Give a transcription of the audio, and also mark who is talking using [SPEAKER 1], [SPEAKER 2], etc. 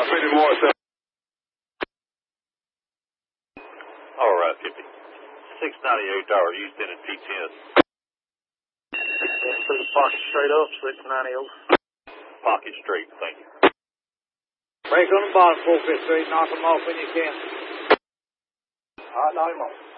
[SPEAKER 1] 50 more, sir.
[SPEAKER 2] All right, 50. 698 tower, Houston and T10.
[SPEAKER 3] Through the pocket straight up, 690 over.
[SPEAKER 2] Pocket straight, thank you.
[SPEAKER 3] Break on the bottom, 4th Street, knock them off when you can.
[SPEAKER 1] All right, knock him off.